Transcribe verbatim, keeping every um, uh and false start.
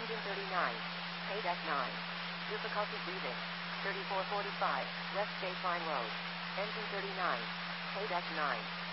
Engine thirty-nine. K nine. Difficulty breathing. thirty-four forty-five, West Baseline Road. Engine thirty-nine. K nine.